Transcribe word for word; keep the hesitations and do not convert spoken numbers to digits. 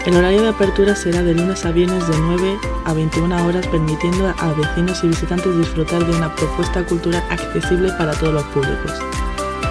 El horario de apertura será de lunes a viernes de nueve a veintiuna horas, permitiendo a vecinos y visitantes disfrutar de una propuesta cultural accesible para todos los públicos.